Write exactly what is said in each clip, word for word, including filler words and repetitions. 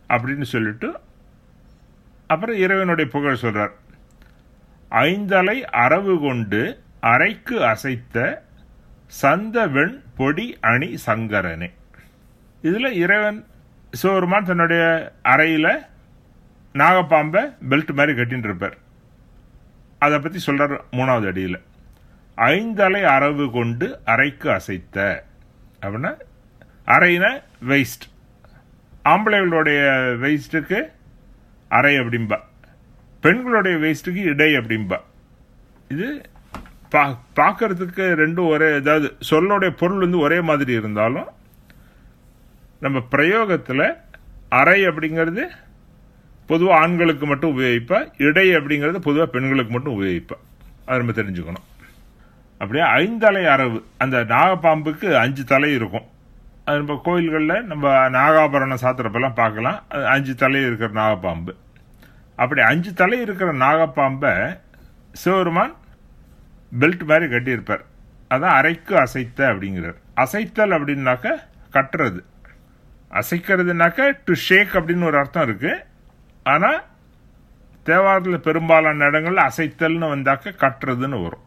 அப்படின்னு சொல்லிட்டு அப்புறம் இறைவனுடைய புகழ் சொல்றார். ஐந்தலை அரவு கொண்டு அரைக்கு அசைத்த சந்த வெண் பொடி அணி சங்கரனே. இதுல இறைவன் சிவபெருமான் தன்னுடைய அறையில நாகப்பாம்பை பெல்ட் மாதிரி கட்டின்னு இருப்பார். அதை பத்தி சொல்றார் மூணாவது அடியில். ஐந்தலை அரவு கொண்டு அரைக்கு அசைத்த அப்படின்னா அரைனா வெயிஸ்ட், ஆம்பளைகளுடைய வெயிஸ்டுக்கு அரை அப்படிம்பா, பெண்களுடைய வேஸ்ட்டுக்கு இடை அப்படிம்பா. இது பா பார்க்கறதுக்கு ரெண்டும் ஒரே, அதாவது சொல்லோடைய பொருள் வந்து ஒரே மாதிரி இருந்தாலும் நம்ம பிரயோகத்தில் அரை அப்படிங்கிறது பொதுவாக ஆண்களுக்கு மட்டும் உபயோகிப்பா, இடை அப்படிங்கிறது பொதுவாக பெண்களுக்கு மட்டும் உபயோகிப்பா. அதை நம்ம தெரிஞ்சுக்கணும். அப்படியே ஐந்தலை அரவு, அந்த நாகப்பாம்புக்கு அஞ்சு தலை இருக்கும். அது நம்ம கோயில்களில் நம்ம நாகாபரணம் சாத்திரப்பெல்லாம் பார்க்கலாம். அது அஞ்சு தலை இருக்கிற நாகப்பாம்பு. அப்படி அஞ்சு தலை இருக்கிற நாகப்பாம்பை சிவபெருமான் பெல்ட் மாதிரி கட்டியிருப்பார். அதான் அரைக்கு அசைத்த அப்படிங்கிறார். அசைத்தல் அப்படின்னாக்க கட்டுறது, அசைக்கிறதுனாக்க டு ஷேக் அப்படின்னு ஒரு அர்த்தம் இருக்கு. ஆனால் தேவாரத்தில் பெரும்பாலான இடங்கள்ல அசைத்தல்னு வந்தாக்க கட்டுறதுன்னு வரும்.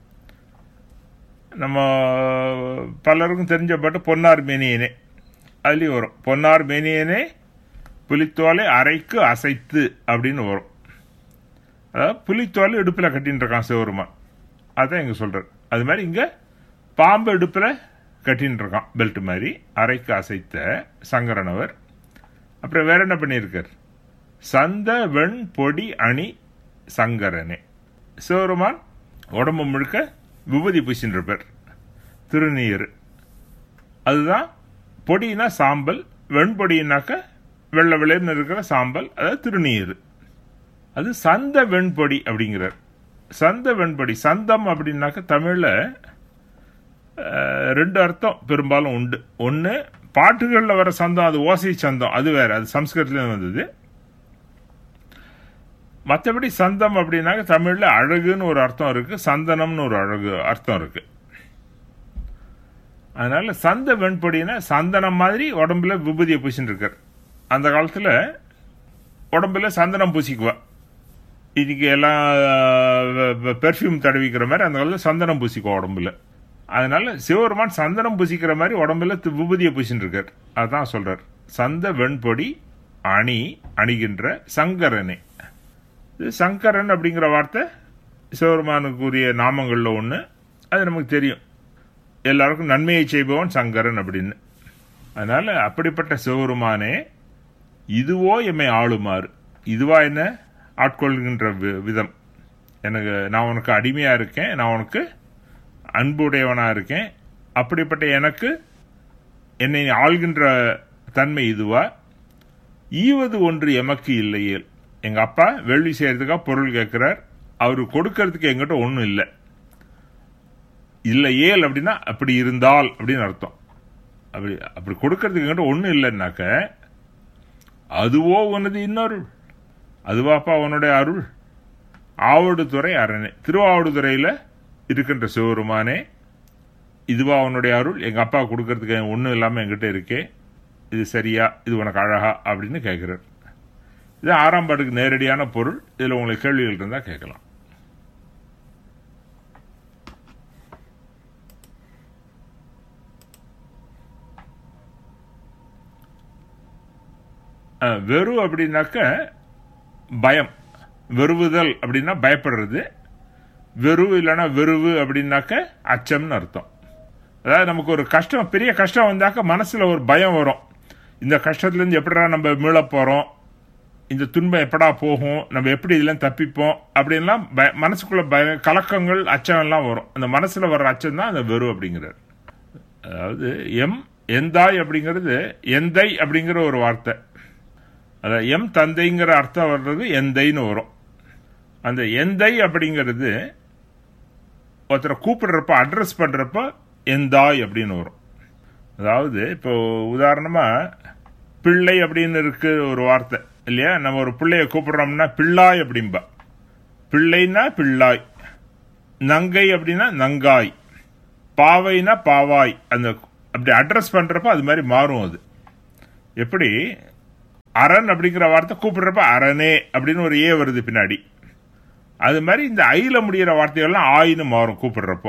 நம்ம பலருக்கும் தெரிஞ்ச பாட்டு பொன்னார் மேனியனே, அதுலேயும் வரும் பொன்னார் மேனியனே புலித்தோலை அரைக்கு அசைத்து அப்படின்னு வரும். அதாவது புலித்தோலை இடுப்பில் கட்டின்னு இருக்கான் சிவபெருமான், அதான் இங்கே சொல்றார். அது மாதிரி இங்கே பாம்பு இடுப்பில் கட்டின்னு இருக்கான் பெல்ட் மாதிரி, அரைக்கு அசைத்த சங்கரனவர். அப்புறம் வேற என்ன பண்ணியிருக்கார்? சந்த வெண் பொடி அணி சங்கரனே. சிவபெருமான் உடம்பு முழுக்க விபூதி பூசின்னு இருப்பார், திருநீர். அதுதான் பொடினா சாம்பல், வெண்பொடினாக்க வெள்ளை வெள்ளைன்னு இருக்கிற சாம்பல், அதாவது திருநீர். அது சந்த வெண்பொடி அப்படிங்கிறார். சந்த வெண்பொடி, சந்தம் அப்படின்னாக்க தமிழ்ல ரெண்டு அர்த்தம் பெரும்பாலும் உண்டு. ஒன்று பாட்டுகளில் வர சந்தம், அது ஓசை சந்தம், அது வேற, அது சம்ஸ்கிருதத்துல வந்தது. மற்றபடி சந்தம் அப்படின்னாக்க தமிழ்ல அழகுன்னு ஒரு அர்த்தம் இருக்கு, சந்தனம்னு ஒரு அழகு அர்த்தம் இருக்கு. அதனால சந்த வெண்பொடினா சந்தனம் மாதிரி உடம்புல விபூதியை பூசின்னு இருக்கார். அந்த காலத்துல உடம்புல சந்தனம் பூசிக்குவா. இன்னைக்கு எல்லாம் பெர்ஃப்யூம் தடவிக்கிற மாதிரி அந்த காலத்துல சந்தனம் பூசிக்குவா உடம்புல. அதனால சிவபெருமான் சந்தனம் பூசிக்கிற மாதிரி உடம்புல விபூதியை பூசின்னு இருக்கார். அதான் சொல்றார் சந்த வெண்பொடி அணி அணிகின்ற சங்கரனே. சங்கரன் அப்படிங்கிற வார்த்தை சிவபெருமானுக்குரிய நாமங்கள்ல ஒண்ணு. அது நமக்கு தெரியும், எல்லாருக்கும் நன்மையை செய்பவன் சங்கரன் அப்படின்னு. அதனால அப்படிப்பட்ட சிவபெருமானே இதுவோ எம்மை ஆளுமாறு, இதுவா என்ன ஆட்கொள்கின்ற விதம், எனக்கு நான் உனக்கு அடிமையா இருக்கேன், நான் உனக்கு அன்புடையவனா இருக்கேன், அப்படிப்பட்ட எனக்கு என்னை ஆள்கின்ற தன்மை இதுவா, ஈவது ஒன்று எமக்கு இல்லையே. எங்க அப்பா வேள்வி செய்யறதுக்காக பொருள் கேட்கிறார், அவரு கொடுக்கறதுக்கு எங்கிட்ட ஒன்றும் இல்லை. இல்லையேல் அப்படின்னா அப்படி இருந்தால் அப்படின்னு அர்த்தம். அப்படி அப்படி கொடுக்கறதுக்கு எங்கிட்ட ஒன்றும் இல்லைன்னாக்க அதுவோ உனது இன்னொருள், அதுவாப்பா உன்னுடைய அருள். ஆவடுதுறை அரணே, திருவாவடுதுறையில இருக்கின்ற சிவபெருமானே இதுவா உன்னுடைய அருள், எங்க அப்பா கொடுக்கறதுக்கு ஒன்றும் இல்லாம என்கிட்ட இருக்கே, இது சரியா, இது உனக்கு அழகா அப்படின்னு கேட்கிறார். இது ஆறாம் பாட்டுக்கு நேரடியான பொருள். இதுல உங்களுக்கு கேள்விகள் இருந்தா கேட்கலாம். வெறு அப்படின்னாக்க பயம், வெறுவுதல் அப்படின்னா பயப்படுறது. வெறு இல்லைன்னா வெறுவு அப்படின்னாக்க அச்சம்னு அர்த்தம். அதாவது நமக்கு ஒரு கஷ்டம், பெரிய கஷ்டம் வந்தாக்க மனசுல ஒரு பயம் வரும். இந்த கஷ்டத்துலேருந்து எப்படா நம்ம மீள போறோம், இந்த துன்பம் எப்படா போகும், நம்ம எப்படி இதெல்லாம் தப்பிப்போம் அப்படின்லாம் மனசுக்குள்ள பய கலக்கங்கள் அச்சம் எல்லாம் வரும். அந்த மனசுல வர்ற அச்சம் தான் அந்த வெறு அப்படிங்கிறார். அதாவது எம் எந்தாய் அப்படிங்கிறது எந்தை அப்படிங்கிற ஒரு வார்த்தை. அதாவது எம் தந்தைங்கிற அர்த்தம் வர்றது எந்தைன்னு வரும். அந்த எந்தை அப்படிங்கிறது ஒருத்தரை கூப்பிடுறப்ப அட்ரஸ் பண்றப்ப எந்தாய் அப்படின்னு வரும். அதாவது இப்போ உதாரணமா பிள்ளை அப்படின்னு இருக்கு ஒரு வார்த்தை இல்லையா, நம்ம ஒரு பிள்ளைய கூப்பிடுறோம்னா பிள்ளாய் அப்படின்பா, பிள்ளைனா பிள்ளாய். நங்கை அப்படின்னா நங்காய், பாவைனா பாவாய். அந்த அப்படி அட்ரஸ் பண்றப்ப அது மாதிரி மாறும். அது எப்படி அரண் அப்படிங்கிற வார்த்தை கூப்பிடுறப்ப அரணே அப்படின்னு ஒரு ஏ வருது பின்னாடி. அது மாதிரி இந்த ஐல முடிகிற வார்த்தைகள்லாம் ஆயின்னு மாறும் கூப்பிடுறப்போ.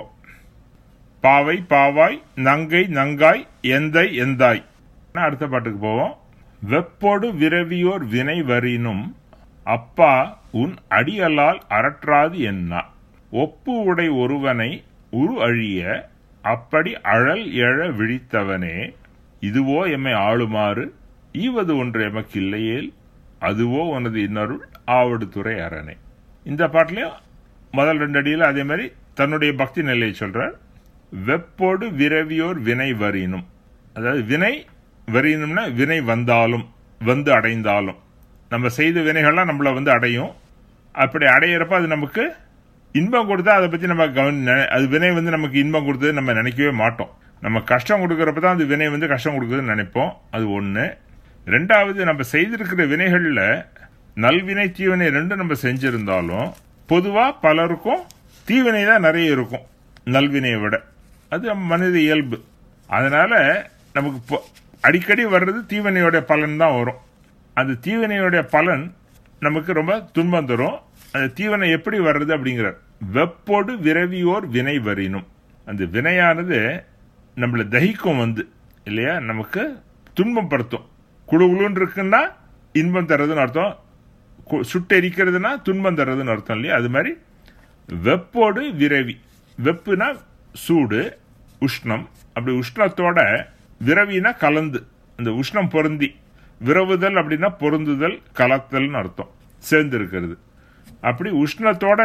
பாவை பாவாய், நங்கை நங்காய், எந்தை எந்தாய். அடுத்த பாட்டுக்கு போவோம். வெப்போடு விரவியோர் வினை வரினும் அப்பா உன் அடியலால் அரற்றாது என்ன. ஒப்பு உடை ஒருவனை உரு அழிய அப்படி அழல் எழ விழித்தவனே. இதுவோ எம்மை ஆளுமாறு ஈவது ஒன்று எமக்கு இல்லையேல் அதுவோ உனது இன்னருள் ஆவடு துறை அரணே. இந்த பாட்டிலையும் முதல் ரெண்டு அடியில் அதே மாதிரி தன்னுடைய பக்தி நிலையை சொல்றார். வெப்போடு விரவியோர் வினை வரினும், அதாவது வினை வரினும்னா வினை வந்தாலும் வந்து அடைந்தாலும், நம்ம செய்த வினைகள்லாம் நம்மள வந்து அடையும். அப்படி அடையிறப்ப அது நமக்கு இன்பம் கொடுத்தா அதை பற்றி நம்ம கவனி அது வினை வந்து நமக்கு இன்பம் கொடுத்தது நம்ம நினைக்கவே மாட்டோம். நம்ம கஷ்டம் கொடுக்கறப்ப தான் அது வினை வந்து கஷ்டம் கொடுக்குதுன்னு நினைப்போம். அது ஒன்று. ரெண்டாவது, நம்ம செய்திருக்கிற வினைகளில் நல்வினை தீவினை ரெண்டும் நம்ம செஞ்சிருந்தாலும் பொதுவாக பலருக்கும் தீவினை தான் நிறைய இருக்கும் நல்வினையை விட. அது நம்ம மனித இயல்பு. அதனால நமக்கு அடிக்கடி வர்றது தீவினையோடைய பலன் தான் வரும். அந்த தீவினையோடைய பலன் நமக்கு ரொம்ப துன்பம் தரும். அந்த தீவினை எப்படி வர்றது அப்படிங்கிறார். வெப்போடு விரவியோர் வினை வரினும், அந்த வினையானது நம்மளை தகிக்கும் வந்து இல்லையா, நமக்கு துன்பம் படுத்தும். குழுகுழுன்னு இருக்குன்னா இன்பம் தர்றதுன்னு அர்த்தம், சுட்டெரிக்கிறதுனா துன்பம் தர்றதுன்னு அர்த்தம் இல்லையா. அது மாதிரி வெப்போடு விரவி, வெப்புனா சூடு உஷ்ணம், அப்படி உஷ்ணத்தோட விரவினா கலந்து, அந்த உஷ்ணம் பொருந்தி, விரவுதல் அப்படின்னா பொருந்துதல் கலத்தல்னு அர்த்தம், சேர்ந்து இருக்கிறது. அப்படி உஷ்ணத்தோட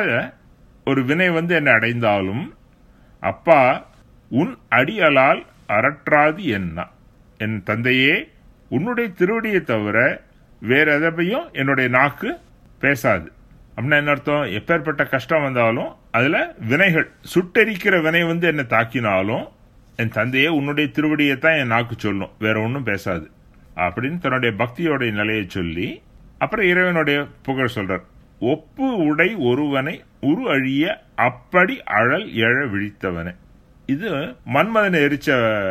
ஒரு வினை வந்து என்னை அடைந்தாலும் அப்பா உன் அடியலால் அரற்றாது என்ன. என் தந்தையே, உன்னுடைய திருவடியை தவிர வேற எதையும் என்னுடைய நாக்கு பேசாது. அப்படின்னா என்ன அர்த்தம்? எப்பேற்பட்ட கஷ்டம் வந்தாலும் அதுல வினைகள் சுட்டெரிக்கிற வினை வந்து என்னை தாக்கினாலும் என் தந்தையே உன்னுடைய திருவடியை தான் என் நாக்கு சொல்லும், வேற ஒன்றும் பேசாது அப்படின்னு தன்னுடைய பக்தியோடைய நிலையை சொல்லி அப்புறம் இறைவனுடைய புகழ் சொல்றார். ஒப்பு உடை ஒருவனை உரு அழிய அப்படி அழல் எழ விழித்தவனை. இது மன்மதனை எரிச்ச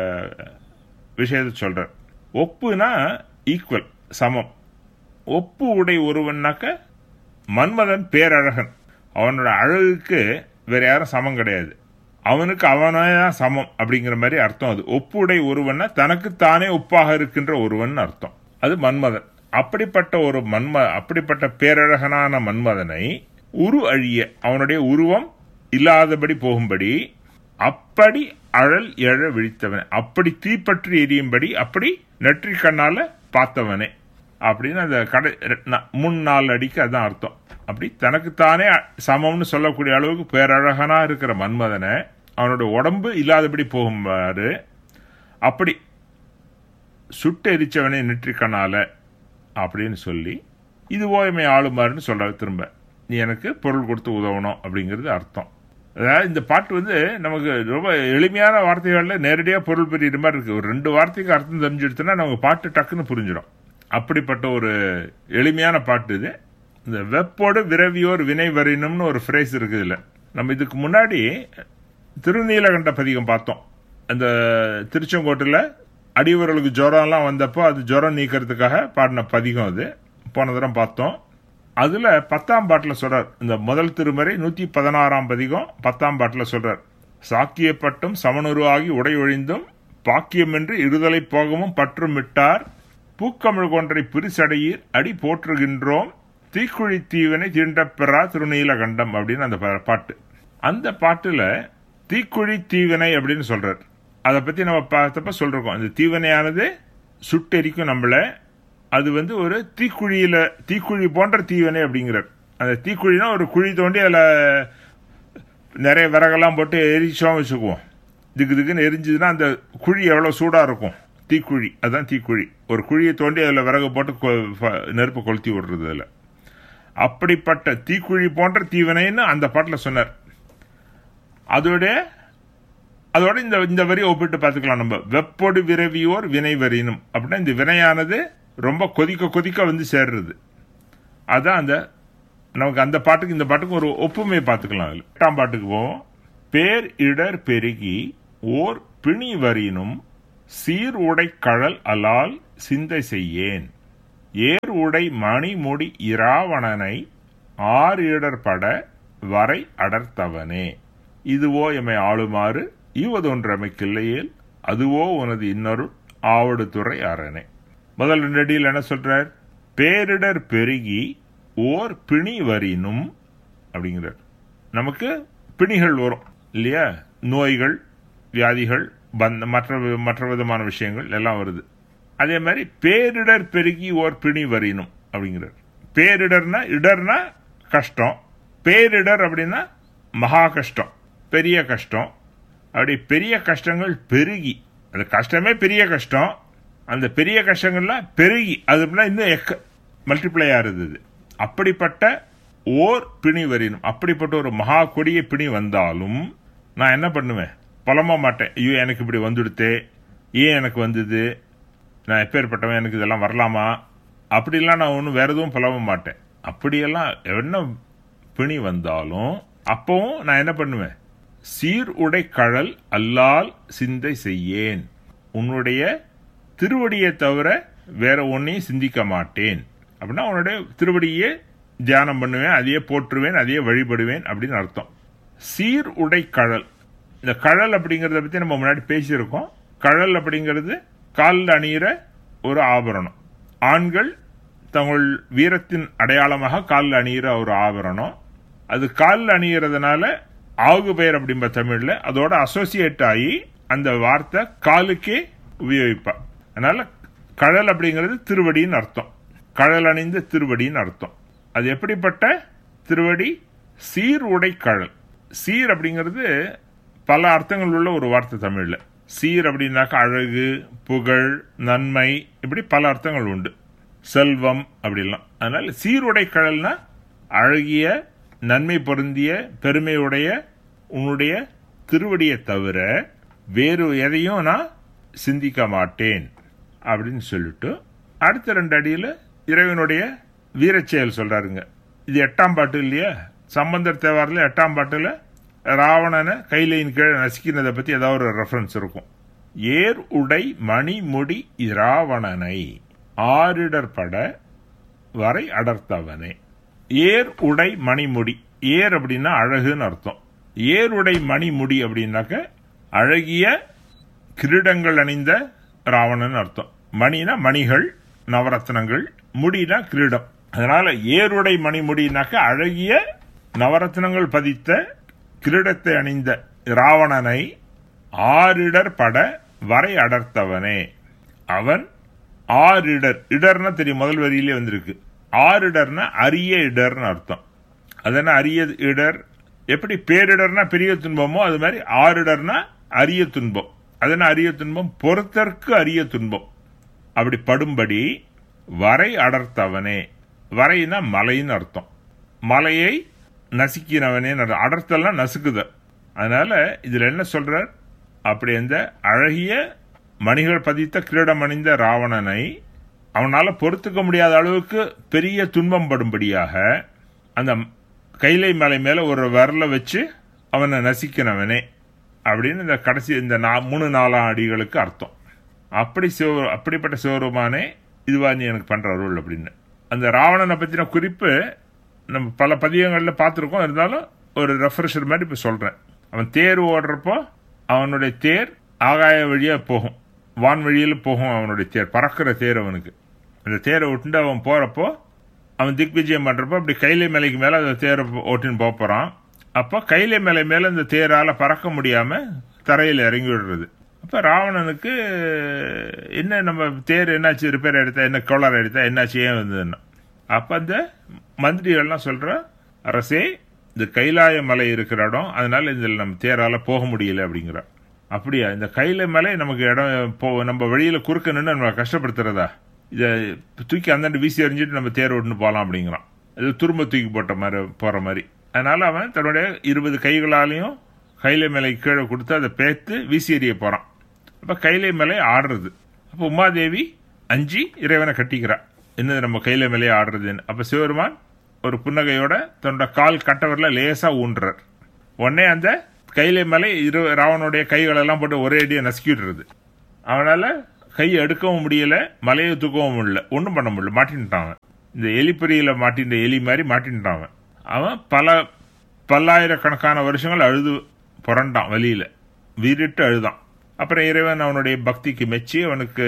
விஷயத்தை சொல்றார். ஒப்புனா ஈக்குவல், சமம். ஒப்பு உடை ஒருவன்னாக்க மன்மதன் பேரழகன், அவனோட அழகுக்கு வேற யாரும் சமம் கிடையாது, அவனுக்கு அவனே சமம் அப்படிங்கிற மாதிரி அர்த்தம். அது ஒப்புடை ஒருவன்னா தனக்கு தானே ஒப்பாக இருக்கின்ற ஒருவன் அர்த்தம். அது மன்மதன். அப்படிப்பட்ட ஒரு மன்ம அப்படிப்பட்ட பேரழகனான மன்மதனை உரு அழிய, அவனுடைய உருவம் இல்லாதபடி போகும்படி அப்படி அழல் எழ விழித்தவன், அப்படி தீப்பற்றி எரியும்படி அப்படி நெற்றி கண்ணால பார்த்தவனே அப்படின்னு அந்த கடை முன் நாலு அடிக்கு அதுதான் அர்த்தம். அப்படி தனக்குத்தானே சமம்னு சொல்லக்கூடிய அளவுக்கு பேரழகனா இருக்கிற மன்மதனை அவனோட உடம்பு இல்லாதபடி போகும்பாரு அப்படி சுட்டு எரிச்சவனை நெற்றி கண்ணால அப்படின்னு சொல்லி இது ஓய்மை ஆளுமாறுன்னு சொல்ற. திரும்ப நீ எனக்கு பொருள் கொடுத்து உதவணும் அப்படிங்கிறது அர்த்தம். அதாவது இந்த பாட்டு வந்து நமக்கு ரொம்ப எளிமையான வார்த்தைகள்ல நேரடியாக பொருள் பெரிய மாதிரி இருக்கு. ஒரு ரெண்டு வார்த்தைக்கு அர்த்தம் தெரிஞ்சுடுத்துனா நமக்கு பாட்டு டக்குன்னு புரிஞ்சிடும். அப்படிப்பட்ட ஒரு எளிமையான பாட்டு இது. இந்த வெப்போடு விரவியோர் வினை வரினும்னு ஒரு ஃப்ரேஸ் இருக்குது இல்லை. நம்ம இதுக்கு முன்னாடி திருநீலகண்ட பதிகம் பார்த்தோம். அந்த திருச்செங்கோட்டில் அடியவர்களுக்கு ஜுரம்லாம் வந்தப்போ அது ஜுரம் நீக்கிறதுக்காக பாடின பதிகம் அது போன தரம் பார்த்தோம். அதுல பத்தாம் பாட்டில் சொல்றார், இந்த முதல் திருமறை நூத்தி பதினாறாம் பதிகம் பத்தாம் பாட்டில் சொல்றார். சாக்கியப்பட்டும் சமனுருவாகி உடை ஒழிந்தும் பாக்கியமின்றி இருதலை போகமும் பற்றும் விட்டார் பூக்கமிழ் கொன்றை பிரிசடையீர் அடி போற்றுகின்றோம் தீக்குழி தீவனை தீண்டப்பெறா திருநீலகண்டம் அப்படின்னு அந்த பாட்டு. அந்த பாட்டுல தீக்குழி தீவனை அப்படின்னு சொல்றார். அதை பத்தி நம்ம பார்த்தப்ப சொல்றோம், அந்த தீவனையானது சுட்டெரிக்கும் நம்மள. அது வந்து ஒரு தீக்குழியில தீக்குழி போன்ற தீவனை அப்படிங்கிறார். அந்த தீக்குழினா ஒரு குழி தோண்டி அதுல நிறைய விறகெல்லாம் போட்டு எரிச்சோம் வச்சுக்குவோம். திக்கு திக்குன்னு எரிஞ்சதுன்னா அந்த குழி எவ்வளவு சூடா இருக்கும், தீக்குழி. அதுதான் தீக்குழி. ஒரு குழியை தோண்டி அதுல விறகு போட்டு நெருப்பு கொளுத்தி விடுறது. அதுல அப்படிப்பட்ட தீக்குழி போன்ற தீவனைன்னு அந்த பாட்டில் சொன்னார். அதோட அதோட இந்த இந்த வரியை ஒப்பிட்டு பார்த்துக்கலாம் நம்ம. வெப்போடு விரவியோர் வினை வரினும் அப்படின்னா இந்த வினையானது ரொம்ப கொதிக்க கொதிக்க வந்து சேர்றது. அதான் அந்த நமக்கு அந்த பாட்டுக்கு இந்த பாட்டுக்கு ஒரு ஒப்புமையை பார்த்துக்கலாம். அதில் எட்டாம் பாட்டுக்கு போவோம். பேர் இடர் பெருகி ஓர் பிணி வரினும் சீர் உடை கழல் அலால் சிந்தை செய்யேன். ஏர் உடை மணிமுடி இராவணனை ஆறு இடர் பட வரை அடர்த்தவனே. இதுவோ எமை ஆளுமாறு ஈவதொன்றமைக்கில்லையேல் அதுவோ உனது இன்னொரு ஆவடு துறை அரணே. முதல் ரெண்டு அடியில் என்ன சொல்றார்? பேரிடர் பெருகி ஓர் பிணி வரினும் அப்படிங்கிறார். நமக்கு பிணிகள் வரும் இல்லையா? நோய்கள், வியாதிகள், பந்த மற்ற மற்ற விதமான விஷயங்கள் எல்லாம் வருது. அதே மாதிரி பேரிடர் பெருகி ஓர் பிணி வரினும் அப்படிங்கிறார். பேரிடர்னா இடர்னா கஷ்டம், பேரிடர் அப்படின்னா மகா கஷ்டம், பெரிய கஷ்டம். அப்படி பெரிய கஷ்டங்கள் பெருகி, அந்த கஷ்டமே பெரிய கஷ்டம், அந்த பெரிய கஷ்டங்கள்லாம் பெருகி அது இன்னும் எக்க மல்டிப்ளை ஆறுது. அப்படிப்பட்ட ஓர் பிணி வரினும், அப்படிப்பட்ட ஒரு மகா கொடிய பிணி வந்தாலும் நான் என்ன பண்ணுவேன்? புலம்ப மாட்டேன். ஐயோ எனக்கு இப்படி வந்துடுத்தே, ஏன் எனக்கு வந்தது, நான் எப்பேற்பட்டவன், எனக்கு இதெல்லாம் வரலாமா, அப்படிலாம் நான் ஒன்றும் வேற எதுவும் புலம்ப மாட்டேன். அப்படியெல்லாம் என்ன பிணி வந்தாலும் அப்பவும் நான் என்ன பண்ணுவேன்? சீர் உடை கழல் அல்லால் சிந்தை செய்யேன், உன்னுடைய திருவடியை தவிர வேற ஒன்னையும் சிந்திக்க மாட்டேன். அப்படின்னா உன்னுடைய திருவடியே தியானம் பண்ணுவேன், அதையே போற்றுவேன், அதையே வழிபடுவேன் அப்படின்னு அர்த்தம். சீர் உடை கழல், இந்த கழல் அப்படிங்கறத பத்தி நம்ம முன்னாடி பேசியிருக்கோம். கழல் அப்படிங்கிறது காலில் அணியிற ஒரு ஆபரணம். ஆண்கள் தங்கள் வீரத்தின் அடையாளமாக காலில் அணியிற ஒரு ஆபரணம். அது காலில் அணிகிறதுனால ஆகு பெயர் அப்படிம்ப தமிழ்ல அதோட அசோசியேட் ஆகி அந்த வார்த்தை காலுக்கே உபயோகிப்பார். அதனால கழல் அப்படிங்கிறது திருவடின்னு அர்த்தம், கழல் அணிந்த திருவடின்னு அர்த்தம். அது எப்படிப்பட்ட திருவடி? சீர் உடை கழல். சீர் அப்படிங்கிறது பல அர்த்தங்கள் உள்ள ஒரு வார்த்தை தமிழ்ல. சீர் அப்படின்னாக்க அழகு, புகழ், நன்மை, இப்படி பல அர்த்தங்கள் உண்டு. செல்வம் அப்படிலாம். அதனால சீருடை கழல்னா அழகிய, நன்மை பொருந்திய, பெருமையுடைய உன்னுடைய திருவடியை தவிர வேறு எதையும் நான் சிந்திக்க மாட்டேன் அப்படின்னு சொல்லிட்டு அடுத்த ரெண்டு அடியில இறைவனுடைய வீரச்செயல் சொல்றாருங்க. இது எட்டாம் பாட்டு இல்லையா? சம்பந்தர் தேவாரில் எட்டாம் பாட்டுல ராவணனை கைலையின் கீழே நசுக்கினதை பத்தி ஏதாவது ஒரு ரெஃபரன்ஸ் இருக்கும். ஏர் உடை மணிமுடி இராவணனை ஆரிடர் பட வரை அடர்த்தவனே. ஏர் உடை மணிமுடி, ஏர் அப்படின்னா அழகுன்னு அர்த்தம். ஏர் உடை மணிமுடி அப்படின்னாக்க அழகிய கிரீடங்கள் அணிந்த ராவணன் அர்த்தம். மணினா மணிகள், நவரத்னங்கள், முடினா கிரீடம். அதனால ஏருடை மணிமுடினாக்க அழகிய நவரத்னங்கள் பதித்த கிரீடத்தை அணிந்த ராவணனை ஆரிடர் பட வரை அடர்த்தவனே. அவன் ஆரிடர், இடர்னா தெரியும், முதல் வரியிலே வந்திருக்கு. ஆரிடர்னா அரிய இடர்னு அர்த்தம். அதனா அரிய இடர், எப்படி பேரிடர்னா பெரிய துன்பமோ அது மாதிரி ஆரிடர்னா அரிய துன்பம். அதனா அரிய துன்பம், பொறுத்தற்கு அரிய துன்பம். அப்படி படும்படி வரை அடர்த்தவனே. வரைனா மலைன்னு அர்த்தம். மலையை நசுக்கினவனே, அடர்த்தல்னா நசுக்குத. அதனால இதுல என்ன சொல்றார்? அப்படி அந்த அழகிய மணிகள் பதித்த கிரீடம் அணிந்த ராவணனை அவனால பொறுத்துக்க முடியாத அளவுக்கு பெரிய துன்பம் படும்படியாக அந்த கைலை மலை மேல ஒரு விரல வச்சு அவனை நசிக்கினவனே அப்படின்னு இந்த கடைசி இந்த மூணு நாலாம் அடிகளுக்கு அர்த்தம். அப்படி சிவ அப்படிப்பட்ட சிவருமானே இதுவா நீ எனக்கு பண்ற அருள் அப்படின்னு. அந்த ராவணனை பத்தின குறிப்பு நம்ம பல பதியங்கள்ல பார்த்துருக்கோம். இருந்தாலும் ஒரு ரெஃப்ரெஷர் மாதிரி இப்ப சொல்றேன். அவன் தேர் ஓடுறப்போ அவனுடைய தேர் ஆகாய வழியா போகும், வான் வழியில போகும். அவனுடைய தேர் பறக்கிற தேர் அவனுக்கு. அந்த தேரை விட்டுட்டு அவன் போறப்போ அவன் திக் விஜயம் பண்றப்போ அப்படி கைலை மலைக்கு மேல அந்த தேரை ஓட்டின்னு போக போறான். அப்போ கைலை மலை மேல இந்த தேரால பறக்க முடியாம தரையில் இறங்கி விடுறது. அப்ப ராவணனுக்கு என்ன, நம்ம தேர் என்னாச்சு, ரிப்பேர் எடுத்தா என்ன, கோளாறு எடுத்தா என்னாச்சு, ஏன் வந்ததுன்னா அப்ப அந்த மந்திரிகள்லாம் சொல்ற, அரசே இந்த கைலாய மலை இருக்கிற இடம், அதனால இதில் நம்ம தேரால போக முடியல அப்படிங்கிற. அப்படியா? இந்த கைலை மலை நமக்கு இடம் நம்ம வழியில குறுக்க நின்று நம்ம கஷ்டப்படுத்துறதா? இதை தூக்கி அந்தாண்டு வீசி எறிஞ்சிட்டு நம்ம தேர் ஓட்டுன்னு போகலாம் அப்படிங்கிறான். இது துரும்ப தூக்கி போட்ட மாதிரி போற மாதிரி. அதனால அவன் தன்னுடைய இருபது கைகளாலையும் கைலை மலை கீழே கொடுத்து அதை பேத்து வீசி எறிய போறான். அப்ப கைலை மலை ஆடுறது. அப்ப உமாதேவி அஞ்சு இறைவனை கட்டிக்கிறா, என்னது நம்ம கைலை மலையை ஆடுறதுன்னு. அப்ப சிவபெருமான் ஒரு புன்னகையோட தன்னோட கால் கட்டவரில் லேசா ஊன்றார். உடனே அந்த கைலை மலை இரு ராவனுடைய கைகளெல்லாம் போட்டு ஒரே அடியை நசுக்கிடுறது. அவனால கையை எடுக்கவும் முடியல, மலையை தூக்கவும் முடியல, ஒன்றும் பண்ண முடியல, மாட்டின்ட்டான். இந்த எலிப்பொறியில மாட்டின்ற எலி மாதிரி மாட்டின்ட்டான். அவன் பல பல்லாயிரக்கணக்கான வருஷங்கள் அழுது புரண்டான், வழியில வீறிட்டு அழுதான். அப்புறம் இறைவன் அவனுடைய பக்திக்கு மெச்சி அவனுக்கு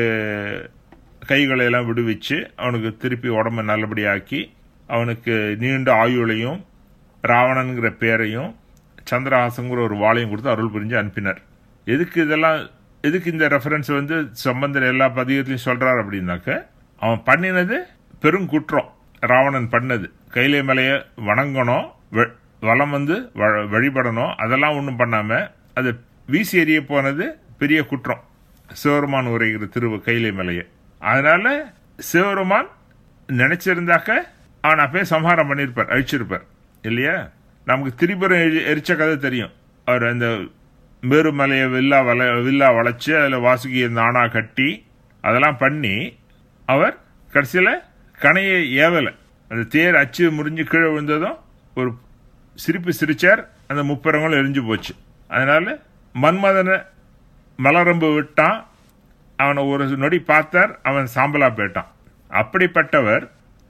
கைகளை எல்லாம் விடுவிச்சு அவனுக்கு திருப்பி உடம்பை நல்லபடியாக்கி அவனுக்கு நீண்ட ஆயுளையும் ராவணன்கிற பேரையும் சந்திரஹாசங்கிற ஒரு வாளையும் கொடுத்து அருள் புரிஞ்சு அனுப்பினார். எதுக்கு இதெல்லாம், எதுக்கு இந்த ரெஃபரன்ஸ் வந்து சம்பந்தர் எல்லா பதிகத்திலையும் சொல்றார் அப்படின்னாக்க, அவன் பண்ணினது பெருங்குற்றம். ராவணன் பண்ணது கைலை மலையை வணங்கணும், வலம் வந்து வழிபடணும், அதெல்லாம் ஒன்றும் பண்ணாம அது வீசி எறிய போனது பெரிய குற்றம். சிவருமான் உரைகிற திரு கைலை மலையை. அதனால சிவருமான் நினைச்சிருந்தாக்க அவன் அப்பயே சம்ஹாரம் பண்ணிருப்பார், அழிச்சிருப்பார் இல்லையா? நமக்கு திரிபுரம் எரிச்ச கதை தெரியும். அவர் அந்த மேருமலையை வில்லா வள வில்லா வளைச்சு அதில் வாசுகியை நானா கட்டி அதெல்லாம் பண்ணி அவர் கடைசியில் கணையை ஏவலை. அந்த தேர் அச்சு முறிஞ்சு கீழே விழுந்ததும் ஒரு சிரிப்பு சிரிச்சார், அந்த முப்பரங்களும் எரிஞ்சு போச்சு. அதனால மன்மதனை மலரம்பு விட்டான், அவனை ஒரு நொடி பார்த்தார், அவன் சாம்பலா போயிட்டான். அப்படிப்பட்டவர்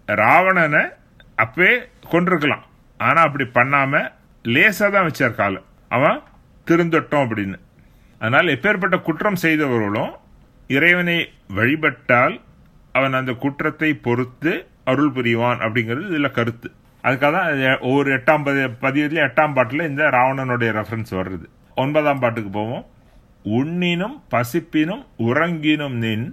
ராவணனை அப்பவே கொண்டிருக்கலாம், ஆனா அப்படி பண்ணாம லேசா தான் வச்சார் காலம், அவன் திருந்தட்டும் அப்படின்னு. அதனால் எப்பேற்பட்ட குற்றம் செய்தவர்களும் இறைவனை வழிபட்டால் அவன் அந்த குற்றத்தை பொறுத்து அருள் புரிவான் அப்படிங்கிறது இதுல கருத்து. அதுக்காக தான் ஒவ்வொரு எட்டாம் பதி பதியத்திலும் எட்டாம் பாட்டுல இந்த ராவணனுடைய ரெஃபரன்ஸ் வருது. ஒன்பதாம் பாட்டுக்கு போவோம். உண்ணினும் பசிப்பினும் உறங்கினும் நின்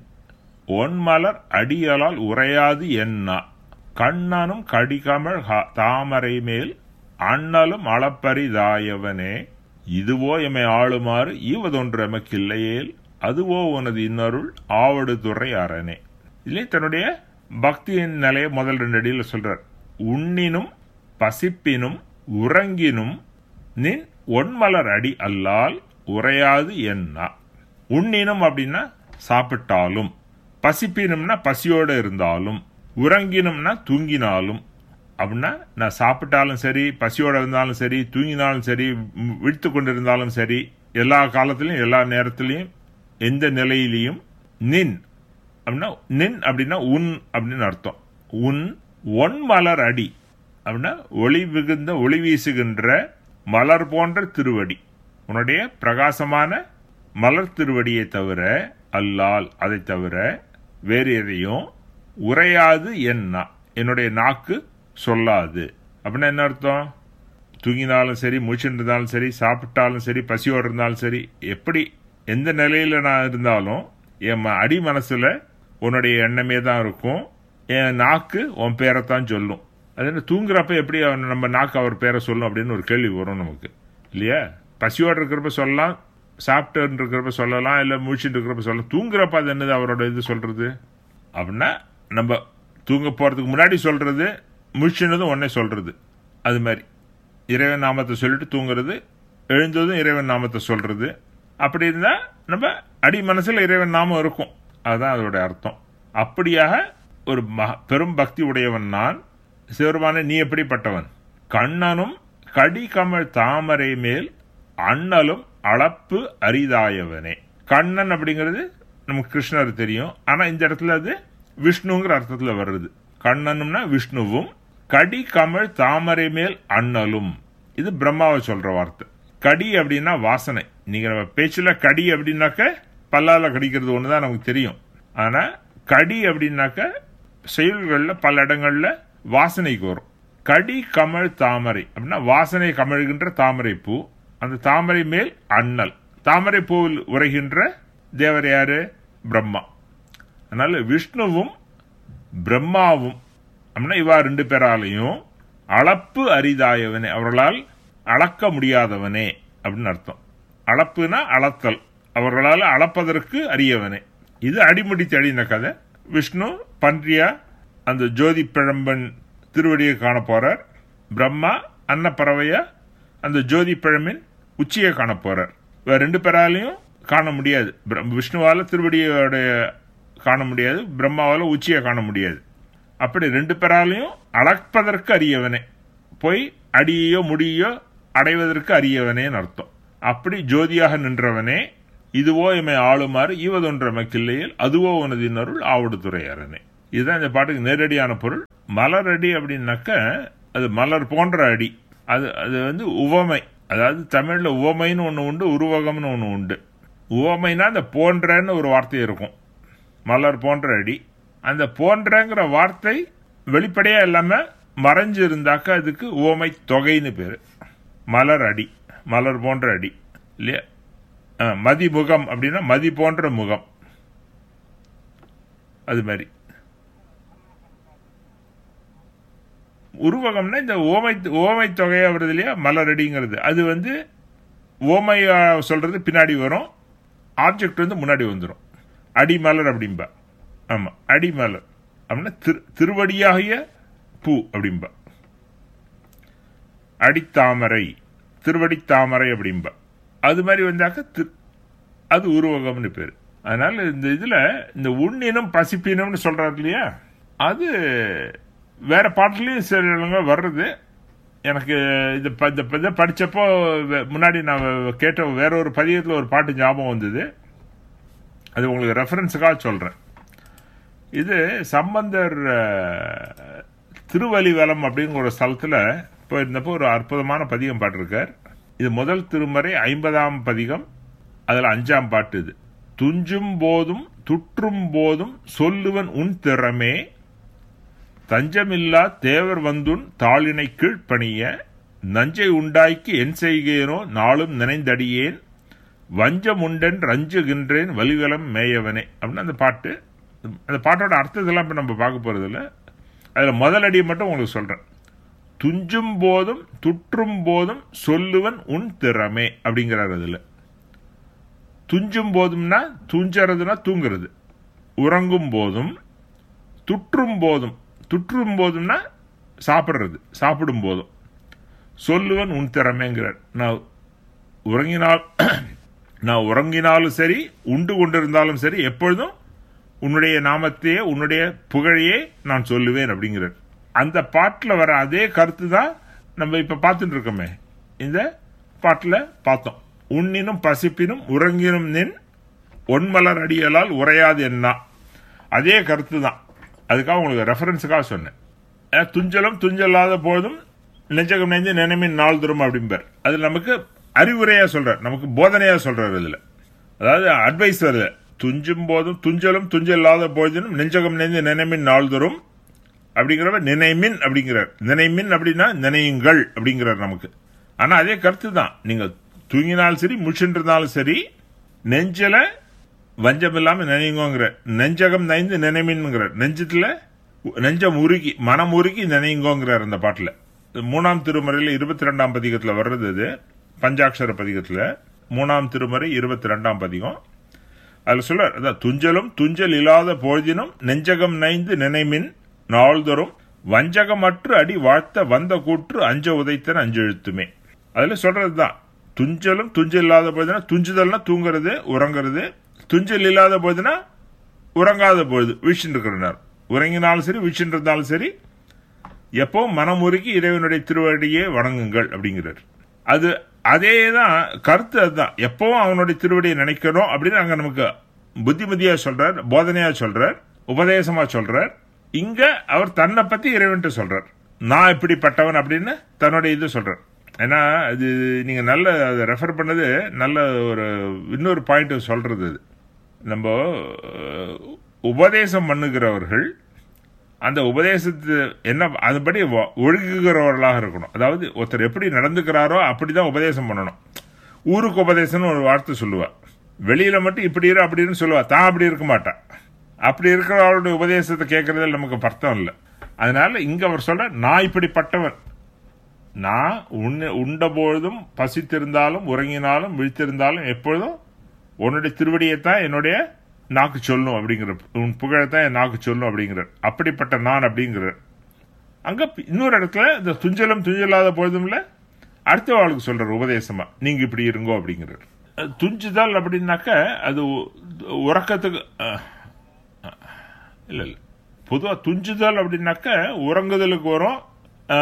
ஒன்மலர் அடியலால் உரையாது என்னா கண்ணனும் கடிகமழ் தாமரை மேல் அண்ணலும் அளப்பரிதாயவனே இதுவோ எமை ஆளுமாறு ஈவதொன்று எமக்கில்லையேல் அதுவோ உனது இன்னருள் ஆவடு துறை அரணே. இதுல தன்னுடைய பக்தியின் நிலையை முதல் ரெண்டு அடியில சொல்றார். உண்ணினும் பசிப்பினும் உறங்கினும் நின் ஒன்மலர் அடி அல்லால் உரையாது என்னா. உண்ணினும் அப்படின்னா சாப்பிட்டாலும், பசிப்பினும்னா பசியோட இருந்தாலும், உறங்கினும்னா தூங்கினாலும். அப்படின்னா நான் சாப்பிட்டாலும் சரி, பசியோட இருந்தாலும் சரி, தூங்கினாலும் சரி, விழித்து கொண்டிருந்தாலும் சரி, எல்லா காலத்திலையும் எல்லா நேரத்திலையும் எந்த நிலையிலையும் நின் அப்படின்னா, நின் அப்படின்னா உன் அப்படின்னு அர்த்தம். உன் ஒன் மலர் அடி அப்படின்னா ஒளி மிகுந்த ஒளி வீசுகின்ற மலர் போன்ற திருவடி, உன்னுடைய பிரகாசமான மலர் திருவடியை தவிர அல்லால், அதை தவிர வேறு எதையும் உரையாது என்னா, என்னுடைய நாக்கு சொல்லாது. அப்படின்னா என்ன அர்த்தம்? தூங்கினாலும் சரி, முழிச்சுட்டு இருந்தாலும் சரி, சாப்பிட்டாலும் சரி, பசியோடு இருந்தாலும் சரி, எப்படி எந்த நிலையில நான் இருந்தாலும் என் அடி மனசுல உன்னுடைய எண்ணமே தான் இருக்கும். என் நாக்கு உன் பேரைத்தான் சொல்லும். அது என்ன, தூங்குறப்ப எப்படி நம்ம நாக்கு அவர் பேரை சொல்லும் அப்படின்னு ஒரு கேள்வி வரும் நமக்கு இல்லையா? பசியோடு இருக்கிறப்ப சொல்லலாம், சாப்பிட்டு இருக்கிறப்ப சொல்லலாம், இல்லை முழிச்சுட்டு இருக்கிறப்ப சொல்லலாம். தூங்குறப்ப அது என்னது அவரோட இது சொல்றது அப்படின்னா, நம்ம தூங்க போறதுக்கு முன்னாடி சொல்றது, முழிச்சுனதும் உடனே சொல்றது. அது மாதிரி இறைவன் நாமத்தை சொல்லிட்டு தூங்குறது, எழுந்ததும் இறைவன் நாமத்தை சொல்றது. அப்படி இருந்தா நம்ம அடி மனசுல இறைவன் நாமம் இருக்கும். அதுதான் அதோட அர்த்தம். அப்படியாக ஒரு பெரும் பக்தி உடையவன் நான். சிவருமான நீ எப்படிப்பட்டவன்? கண்ணனும் கடி கமழ் தாமரை மேல் அண்ணலும் அளப்பு அரிதாயவனே. கண்ணன் அப்படிங்கிறது நமக்கு கிருஷ்ணர் தெரியும், ஆனா இந்த இடத்துல அது விஷ்ணுங்கிற அர்த்தத்துல வருது. கண்ணனும்னா விஷ்ணுவும், கடி கமழ் தாமரை மேல் அண்ணலும் இது பிரம்மாவை சொல்ற வார்த்தை. கடி அப்படின்னா வாசனை. நீங்க நம்ம பேச்சுல கடி அப்படின்னாக்க பல்லால கடிக்கிறது ஒண்ணுதான் நமக்கு தெரியும். ஆனா கடி அப்படின்னாக்க செயல்கள்ல பல இடங்கள்ல வாசனைக்கு வரும். கடி கமழ் தாமரை அப்படின்னா வாசனை கமழ்கின்ற தாமரை பூ. அந்த தாமரை மேல் அண்ணல், தாமரை பூவில் உரைகின்ற தேவர் யாரு? பிரம்மா. அதனால விஷ்ணுவும் பிரம்மாவும் அப்படின்னா இவா ரெண்டு பேராலையும் அளப்பு அரிதாயவனே, அவர்களால் அளக்க முடியாதவனே அப்படின்னு அர்த்தம். அளப்புனா அளத்தல், அவர்களால் அளப்பதற்கு அரியவனே. இது அடிமுடி தேடின கதை. விஷ்ணு பன்றியா அந்த ஜோதி பிழம்பன் திருவடியை காண போறார். பிரம்மா அன்னப்பறவையா அந்த ஜோதி பிழம்பின் உச்சியை காண போறார். ரெண்டு பேராலையும் காண முடியாது. விஷ்ணுவால திருவடியோட காண முடியாது, பிரம்மாவால உச்சியை காண முடியாது. அப்படி ரெண்டு பேராலையும் அளப்பதற்கு அரியவனே, போய் அடியோ முடியோ அடைவதற்கு அரியவனேன்னு அர்த்தம். அப்படி ஜோதியாக நின்றவனே இதுவோ எமை ஆளுமாறு ஈவதொன்ற மக்கில்லையில் அதுவோ உனது இன்னொருள் ஆவடுதுறை அரணே. இதுதான் இந்த பாட்டுக்கு நேரடியான பொருள். மலர் அடி அப்படின்னாக்க அது மலர் போன்ற அடி. அது அது வந்து உவமை. அதாவது தமிழ்ல உவமைன்னு ஒன்று உண்டு, உருவகம்னு ஒன்று உண்டு. உவமைனா அந்த போன்றன்னு ஒரு வார்த்தை இருக்கும், மலர் போன்ற அடி. அந்த போன்றங்கிற வார்த்தை வெளிப்படையா இல்லாம மறைஞ்சு இருந்தாக்க அதுக்கு உவமை தொகைன்னு பேரு. மலர் அடி, மலர் போன்ற அடி இல்லையா. மதிமுகம் அப்படின்னா மதி போன்ற முகம், அது மாதிரி. உருவகம்னா இந்த ஓமை ஓமை தொகையா வருது இல்லையா, மலரடிங்கிறது. அது வந்து ஓமையா சொல்றது பின்னாடி வரும், ஆப்ஜெக்ட் வந்து முன்னாடி வந்துடும். அடிமலர் அப்படின்பா. ஆமா, அடிமலர் அப்படின்னா திரு திருவடியாகிய பூ அப்படின்பா. அடித்தாமரை, திருவடித்தாமரை அப்படின்பா. அது மாதிரி வந்தாக்க அது உருவகம்னு பேரு. அதனால இந்த இதுல இந்த உண்ணினம் பசிப்பினம்னு சொல்றாரு இல்லையா, அது வேற பாட்டுலயும் சில வர்றது. எனக்கு இது இதை படிச்சப்போ முன்னாடி நான் கேட்ட வேற ஒரு பதியத்தில் ஒரு பாட்டு ஞாபகம் வந்தது. அது உங்களுக்கு ரெஃபரன்ஸுக்காக சொல்றேன். இது சம்பந்தர் திருவலிவலம் அப்படிங்கிற ஒரு ஸ்தலத்துல போயிருந்தப்போ ஒரு அற்புதமான பதிகம் பாட்டிருக்கார். இது முதல் திருமறை ஐம்பதாம் பதிகம், அதுல அஞ்சாம் பாட்டு. இது துஞ்சும் போதும் துற்றும் போதும் சொல்லுவன் உன் திறமே, தஞ்சமில்லா தேவர் வந்துன் தாளினை கீழ்ப்பணிய, நஞ்சை உண்டாய்க்கு என் செய்கேனோ நாளும் நினைந்தடியேன், வஞ்சம் உண்டன் ரஞ்சுகின்றேன் வலிவலம் மேயவனே அப்படின்னு அந்த பாட்டு. அந்த பாட்டோட அர்த்தத்தெல்லாம் இப்போ நம்ம பார்க்க போறதில்ல. அதில் முதலடியை மட்டும் உங்களுக்கு சொல்றேன். துஞ்சும் போதும் துற்றும் போதும் சொல்லுவன் உன் திறமே அப்படிங்கிறார். அதில் துஞ்சும் போதும்னா துஞ்சறதுனா தூங்குறது, உறங்கும் போதும், துற்றும் போதும் துற்றும் போதும்னா சாப்பிட்றது, சாப்பிடும் போதும், சொல்லுவன் உன் திறமைங்கிறார். நான் உறங்கினால் நான் உறங்கினாலும் சரி, உண்டு கொண்டிருந்தாலும் சரி, எப்பொழுதும் உன்னுடைய நாமத்தையே உன்னுடைய புகழையே நான் சொல்லுவேன் அப்படிங்கிறார். அந்த பாட்டில் வர அதே கருத்து தான் நம்ம இப்ப பார்த்துட்டு இருக்கோமே, இந்த பாட்டில் பார்த்தோம். உண்ணினும் பசிப்பினும் உறங்கினும் நின் ஒன்மலர் அடியலால் உரையாது என்ன, அதே கருத்து தான். அதுக்காக உங்களுக்கு ரெஃபரன்ஸுக்காக சொன்னேன். துஞ்சலும் துஞ்சல்லாத போதும் நெஞ்சகம் நெஞ்சு நினைமின் நாள் தரும் அப்படிம்பார். அது நமக்கு அறிவுரையா சொல்றார், நமக்கு போதனையா சொல்றாரு. இதுல அதாவது அட்வைஸ் வருது. துஞ்சும் போதும் துஞ்சலும் துஞ்சல்லாத போதினும் நெஞ்சகம் நெஞ்சு நினைமின் நாள் தரும் அப்படிங்கிறவ நினைமின் அப்படிங்கிறார். நினைமின் அப்படின்னா நினையுங்கள் அப்படிங்கிறார் நமக்கு. ஆனா அதே கருத்து தான். நீங்க தூங்கினாலும் சரி, முழிச்சுருந்தாலும் சரி, நெஞ்சல வஞ்சம் இல்லாம நினைங்குங்கிற, நெஞ்சகம் நைந்து நினைமின்ங்கிறார். நெஞ்சத்துல நெஞ்சம் உருகி மனம் உருகி நினைங்கோங்கிறார் அந்த பாட்டுல. மூணாம் திருமறையில இருபத்தி ரெண்டாம் பதிகத்துல வர்றது. அது பஞ்சாட்சர பதிகத்துல மூணாம் திருமறை இருபத்தி ரெண்டாம் பதிகம். அதுல சொல்ற அதான் துஞ்சலும் துஞ்சல் இல்லாத பொழுதினும் நெஞ்சகம் நைந்து நினைமின் நாள்தோறும் வஞ்சகமற்று அடி வாழ்த்த வந்த கூற்று அஞ்ச உதைத்தன அஞ்செழுத்துமே. அதுல சொல்றதுதான். துஞ்சலும் துஞ்சல் இல்லாத பொழுதுனா, துஞ்சுதல்னா தூங்குறது உறங்குறது, துஞ்சல் இல்லாத பொழுதுனா உறங்காத பொழுது வீழ்ச்சின்னு இருக்கிறார். உறங்கினாலும் சரி, வீழ்ச்சின்னு இருந்தாலும் சரி, எப்போ மனமுருகி இறைவனுடைய திருவடியை வணங்குங்கள் அப்படிங்கிறார். அது அதே தான் கருத்து. அதுதான் எப்பவும் அவனுடைய திருவடியை நினைக்கணும் அப்படின்னு அங்க நமக்கு புத்திமதியா சொல்றார், போதனையா சொல்றார், உபதேசமா சொல்றார். இங்க அவர் தன்னை பத்தி இறைவன்ட்டு சொல்றார். நான் இப்படிப்பட்டவன் அப்படின்னு தன்னுடைய இது சொல்றார். ஏன்னா அது நீங்க நல்ல அதை ரெஃபர் பண்ணது நல்ல ஒரு இன்னொரு பாயிண்ட் சொல்றது. அது நம்ம உபதேசம் பண்ணுகிறவர்கள் அந்த உபதேசத்து என்ன அதுபடி ஒழுகுகிறவர்களாக இருக்கணும். அதாவது ஒருத்தர் எப்படி நடந்துக்கிறாரோ அப்படிதான் உபதேசம் பண்ணணும். ஊருக்கு உபதேசம்னு ஒரு வார்த்தை சொல்லுவா. வெளியில மட்டும் இப்படி இரு அப்படின்னு சொல்லுவா, தான் அப்படி இருக்க மாட்டா. அப்படி இருக்கிறவருடைய உபதேசத்தை கேட்கறதுல நமக்கு பர்த்தம் இல்லை. அதனால இங்க அவர் சொல்ற, நான் இப்படிப்பட்டவன், நான் உன்ன உண்ட பொழுதும் பசித்திருந்தாலும் உறங்கினாலும் விழித்திருந்தாலும் எப்பொழுதும் உன்னுடைய திருவடியைத்தான் என்னுடைய நாக்கு சொல்லும் அப்படிங்கிற, உன் புகழத்தான் என் நாக்கு சொல்லும் அப்படிங்கிறார். அப்படிப்பட்ட நான் அப்படிங்கிறார். அங்க இன்னொரு இடத்துல இந்த துஞ்சலும் துஞ்சலாத பொழுதும்ல அடுத்த வாழ்க்கை சொல்றார் உபதேசமா, நீங்க இப்படி இருங்கோ அப்படிங்கிறார். துஞ்சுதல் அப்படின்னாக்க அது உறக்கத்துக்கு இல்ல இல்ல பொதுவா துஞ்சுதல் அப்படின்னாக்க உறங்குதலுக்கு வரும்,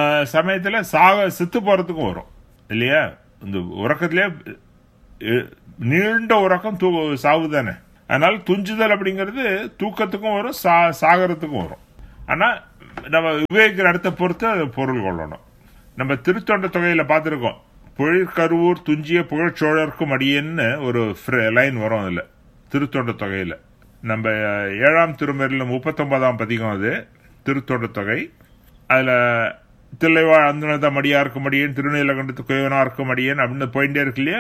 சமயத்துல சாக செத்து போறதுக்கும் வரும் இல்லையா. இந்த உறக்கத்திலே நீண்ட உறக்கம் தூ சாவு தானே. அதனால துஞ்சுதல் அப்படிங்கிறது தூக்கத்துக்கும் வரும், சாகரத்துக்கும் வரும். ஆனா நம்ம விவேகிற இடத்தை பொறுத்து அதை பொருள் கொள்ளணும். நம்ம திருத்தொண்ட தொகையில பார்த்திருக்கோம், பொழிற்கருவூர் துஞ்சிய புகழ்ச்சோழர்க்கும் அடியேன்னு ஒரு லைன் வரும் அதுல திருத்தொண்ட தொகையில. நம்ம ஏழாம் திருமறையில முப்பத்தி ஒன்பதாம் பதிகம் அது திருத்தொண்ட தொகை. அதுல தில்லைவாழ் அந்துணத மடியாருக்கும் அடியேன், திருநீலகண்டத்து குயவனாருக்கும் அடியேன் அப்படின்னு போயிட்டே இருக்கு இல்லையா.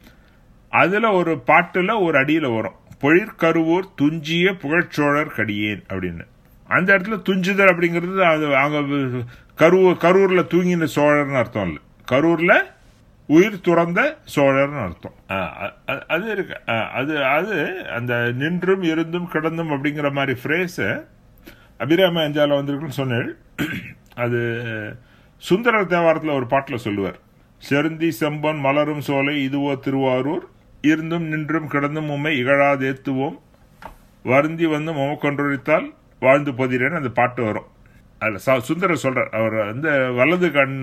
அதுல ஒரு பாட்டுல ஒரு அடியில வரும் பொழிற்கருவூர் துஞ்சிய புகழ்ச்சோழர் கடியேன் அப்படின்னு. அந்த இடத்துல துஞ்சுதல் அப்படிங்கிறது அது அங்க கரூர் கரூர்ல தூங்கின சோழர்னு அர்த்தம் இல்ல, கரூர்ல உயிர் துறந்த சோழர்னு அர்த்தம். அது இருக்கு. அது அது அந்த நின்றும் இருந்தும் கிடந்தும் அப்படிங்கிற மாதிரி ஃப்ரேஸ் அபிராம அஞ்சால வந்திருக்குன்னு சொன்னேன். அது சுந்தர தேவாரத்தில் ஒரு பாட்டில் சொல்லுவார், செருந்தி செம்பன் மலரும் சோலை இதுவோ திருவாரூர், இருந்தும் நின்றும் கிடந்தும் உம்மை இகழாதேத்துவோம், வருந்தி வந்து மொமக்கொன்றொழித்தால் வாழ்ந்து போதிரேன்னு அந்த பாட்டு வரும். அதில் சுந்தரர் சொல்றார், அவர் வந்து வலது கண்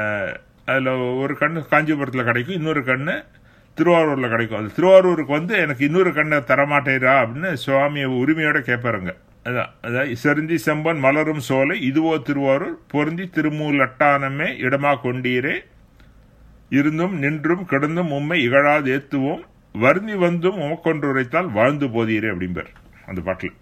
அதில் ஒரு கண்ணு காஞ்சிபுரத்தில் கிடைக்கும், இன்னொரு கண்ணு திருவாரூரில் கிடைக்கும். அது திருவாரூருக்கு வந்து எனக்கு இன்னொரு கண்ணை தரமாட்டேரா அப்படின்னு சுவாமியை உரிமையோட கேட்பாருங்க. அதான் அதான் செருந்தி செம்பன் மலரும் சோலை இதுவோ திருவாரூர், பொருந்தி திருமூலட்டானமே இடமா கொண்டீரே, இருந்தும் நின்றும் கிடந்தும் உம்மை இகழாது ஏத்துவோம், வருந்தி வந்தும் உமக்கொன்று உரைத்தால் வாழ்ந்து போதீரே அப்படிம்பார் அந்த பாட்டில்.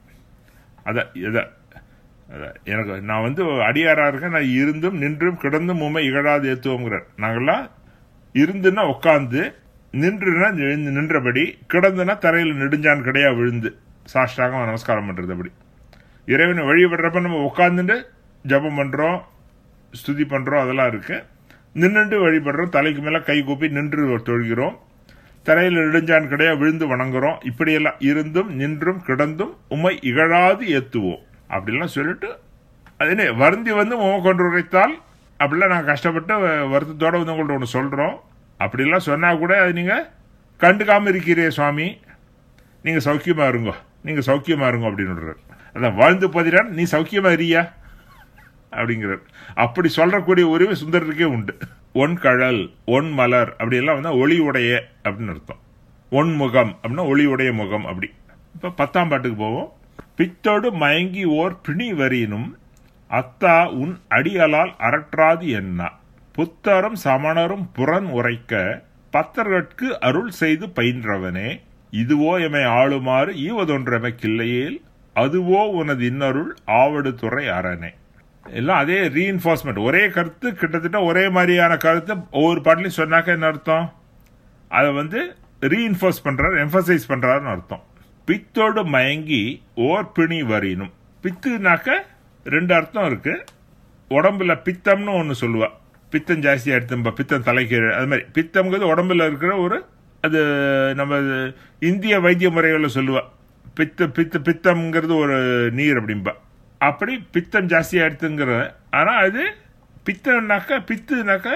அதான் இதான் அதான் எனக்கு நான் வந்து அடியாரா இருக்கேன், நான் இருந்தும் நின்றும் கிடந்தும் உம்மை இகழாது ஏத்துவோங்கிறார். நாங்கெல்லாம் இருந்துன்னா உட்காந்து, நின்றுனா நின்றபடி, கிடந்துன்னா தரையில் நெடுஞ்சான் கிடையா விழுந்து சாஷ்டாக நமஸ்காரம் பண்றது. அப்படி இறைவனை வழிபடுறப்ப நம்ம உட்காந்துட்டு ஜபம் பண்றோம், ஸ்துதி பண்றோம், அதெல்லாம் இருக்கு. நின்றுட்டு வழிபடுறோம், தலைக்கு மேல கை கூப்பி நின்று தொழுகிறோம், தரையில் நெடுஞ்சான் கிடையா விழுந்து வணங்குறோம். இப்படியெல்லாம் இருந்தும் நின்றும் கிடந்தும் உம்மை இகழாது ஏத்துவோம் அப்படிலாம் சொல்லிட்டு, அது வருந்தி வந்து உமை கொண்டு உரைத்தால் அப்படிலாம் நாங்கள் கஷ்டப்பட்டு வருத்தத்தோட வந்து உங்கள்ட்ட ஒன்று சொல்றோம். அப்படிலாம் சொன்னா கூட அது நீங்க கண்டுக்காம இருக்கிறீ சுவாமி, நீங்க சௌக்கியமா இருங்கோ, நீங்க சௌக்கியமா இருங்கோ அப்படின்னு. அதான் வாழ்ந்து போதிரான் நீ சௌக்கியமா இருக்கியா அப்படிங்கிறார். அப்படி சொல்றக்கூடிய உரிமை சுந்தரருக்கே உண்டு. ஒன் கழல் ஒன் மலர் அப்படி எல்லாம் வந்து ஒளி உடைய அப்படின்னு அர்த்தம். ஒன் முகம் அப்படின்னா ஒளி உடைய முகம். அப்படி இப்ப பத்தாம் பாட்டுக்கு போவோம். பித்தோடு மயங்கி ஓர் பிணி வரினும் அத்தா உன் அடியலால் அரற்றாது என்ன, புத்தரும் சமணரும் புறன் உரைக்க பத்தர்கட்கு அருள் செய்து பயின்றவனே, இதுவோ எமை ஆளுமாறு ஈவதொன்றமைக்கில்லையேல் அதுவோ உனது இன்னருள் ஆவடு துறை அரணே. எல்லாம் அதே ரீஎன்ஃபோர்ஸ்மெண்ட், ஒரே கருத்து, கிட்டத்தட்ட ஒரே மாதிரியான கருத்து ஒவ்வொரு பாட்டிலையும் சொன்னாக்க என்ன அர்த்தம், அதை வந்து ரீஎன்ஃபோர்ஸ் பண்றாரு, எம்பசைஸ் பண்றாருன்னு அர்த்தம். பித்தோடு மயங்கி ஓர் பிணி வரினும், பித்துனாக்க ரெண்டு அர்த்தம் இருக்கு. உடம்புல பித்தம்னு ஒன்னு சொல்லுவா, பித்தம் ஜாஸ்தியா எடுத்து பித்தம் தலைக்கு, அது மாதிரி பித்தம்ங்கிறது உடம்புல இருக்கிற ஒரு, அது நம்ம இந்திய வைத்திய முறைகளில் சொல்லுவா, பித்த பித்த பித்தம்ங்கிறது ஒரு நீர் அப்படின்பா. அப்படி பித்தம் ஜாஸ்தியா எடுத்துங்கிற, ஆனா அது பித்தம்னாக்க பித்துனாக்க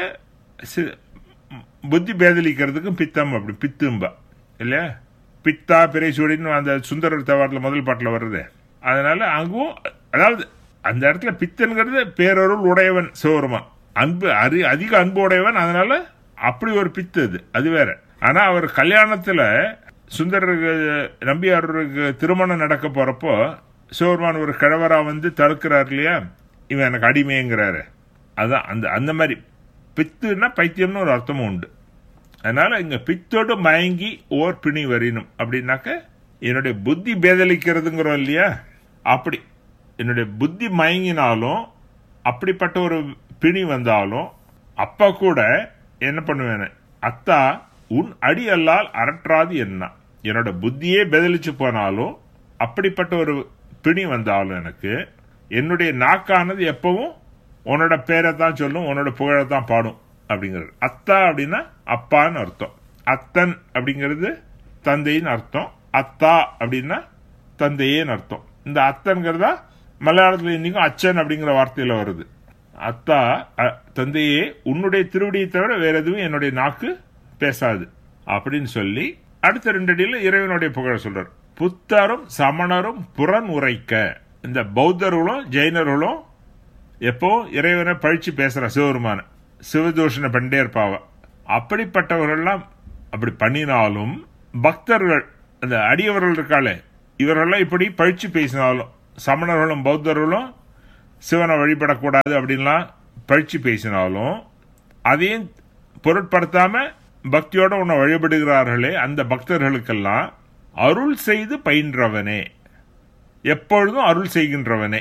புத்தி பேதலிக்கிறதுக்கும் பித்தம் அப்படி பித்தும்பா இல்லையா. பித்தா பிறை சூடின்னு அந்த சுந்தரர் தேவாரத்தில் முதல் பாட்டில் வருது. அதனால அங்கும், அதாவது அந்த இடத்துல பித்தன்கிறது பேரருள் உடையவன் சிவருமான், அன்பு அறி அதிக அன்பு உடையவன். அதனால அப்படி ஒரு பித்து அது அது வேற. ஆனா அவர் கல்யாணத்துல சுந்தரருக்கு நம்பியாருக்கு திருமணம் நடக்க போறப்போ சிவருமான் ஒரு கிழவரா வந்து தடுக்கிறார் இல்லையா, இவன் எனக்கு அடிமைங்கிறாரு. அதான் அந்த அந்த மாதிரி பித்துன்னா பைத்தியம்னு ஒரு அர்த்தமும் உண்டு. அதனால இங்க பித்தோடு மயங்கி ஓர் பிணி வரினும் அப்படின்னாக்க என்னுடைய புத்தி பேதலிக்கிறதுங்கிறோம் இல்லையா, அப்படி என்னுடைய புத்தி மயங்கினாலும் அப்படிப்பட்ட ஒரு பிணி வந்தாலும் அப்ப கூட என்ன பண்ணுவேன், அத்தா உன் அடி அல்லால் அரற்றாது என்ன, என்னோட புத்தியே பேதலிச்சு போனாலும் அப்படிப்பட்ட ஒரு பிணி வந்தாலும் எனக்கு என்னுடைய நாக்கானது எப்பவும் உன்னோட பேரை தான் சொல்லும், உன்னோட புகழை தான் பாடும் அப்படிங்கிறது. அத்தா அப்படின்னா அப்பான்னு அர்த்தம், அத்தன் அப்படிங்கிறது தந்தைன்னு அர்த்தம், அத்தா அப்படின்னா தந்தையேன்னு அர்த்தம். இந்த அத்தன்கிறதா மலையாளத்தில் இன்னைக்கும் அச்சன் அப்படிங்கிற வார்த்தையில வருது. அத்தா தந்தையே, உன்னுடைய திருவடியை தவிர வேற எதுவும் என்னுடைய நாக்கு பேசாது அப்படின்னு சொல்லி அடுத்த ரெண்டு அடியில இறைவனுடைய புகழ சொல்றார். புத்தரும் சமணரும் புறன் உரைக்க, இந்த பௌத்தர்களும் ஜெயினர்களும் எப்போ இறைவனை பழிச்சு பேசுற சிவருமான சிவதூஷண பண்டே இருப்பாவ. அப்படிப்பட்டவர்கள்லாம் அப்படி பண்ணினாலும் பக்தர்கள் அந்த அடியவர்கள் இருக்காளே இவர்களெல்லாம் இப்படி பழிச்சு பேசினாலும், சமணர்களும் பௌத்தர்களும் சிவனை வழிபடக்கூடாது அப்படின்லாம் பழிச்சு பேசினாலும் அதையும் பொருட்படுத்தாம பக்தியோட உன்னை வழிபடுகிறார்களே அந்த பக்தர்களுக்கெல்லாம் அருள் செய்து பயின்றவனே, எப்பொழுதும் அருள் செய்கின்றவனே.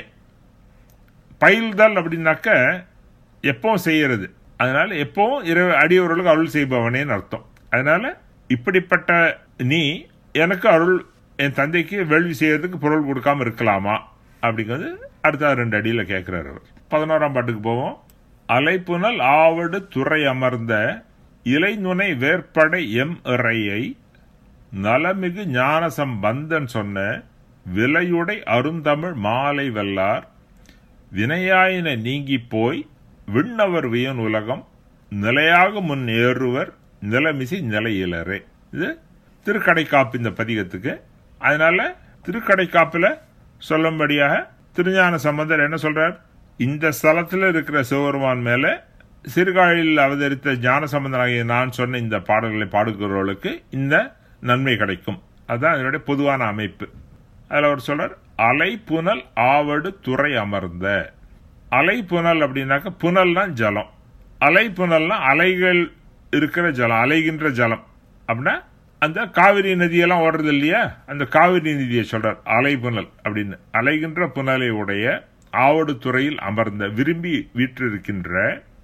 பயில்தல் அப்படின்னாக்க எப்பவும் செய்யறது, அதனால எப்பவும் இறை அடியவர்களுக்கு அருள் செய்பவனேன்னு அர்த்தம். அதனால இப்படிப்பட்ட நீ எனக்கு அருள், என் தந்தைக்கு வேள்வி செய்யறதுக்கு பொருள் கொடுக்காம இருக்கலாமா அப்படிங்கிறது அடுத்த ரெண்டு அடியில கேட்கிறார் அவர். பதினோராம் பாட்டுக்கு போவோம். அலைப்புனல் ஆவடு துறை அமர்ந்த இலைநுனை வேற்படை எம் இறையை நலமிகு ஞான சம்பந்தன் சொன்ன விலையுடை அருந்தமிழ் மாலை வெல்லார் வினையாயின நீங்கி போய் விண்ணவர் வியன் உலகம் நிலையாக முன் ஏறுவர் நிலமிசை நிலையிலரே. இது திருக்கடைக்காப்பு இந்த பதிகத்துக்கு. அதனால திருக்கடைக்காப்புல சொல்லும்படியாக திருஞான சம்பந்தர் என்ன சொல்றார், இந்த ஸ்தலத்தில் இருக்கிற சிவபெருமான் மேல சிறுகாழில் அவதரித்த ஞான சம்பந்தனாகிய நான் சொன்ன இந்த பாடல்களை பாடுகிறவர்களுக்கு இந்த நன்மை கிடைக்கும். அதுதான் அதனுடைய பொதுவான அமைப்பு. அதில் அவர் சொல்றார், அலை புனல் ஆவடு துறை அமர்ந்த. அலை புனல் அப்படின்னாக்க புனல்னா ஜலம், அலை புனல்னா அலைகள் இருக்கிற ஜலம், அலைகின்ற ஜலம். அப்படின்னா அந்த காவிரி நதியெல்லாம் ஓடுறது இல்லையா, அந்த காவிரி நதியை சொல்றார் அலை புனல் அப்படின்னு. அலைகின்ற புனலை உடைய ஆவடு துறையில் அமர்ந்த விரும்பி வீற்றிருக்கின்ற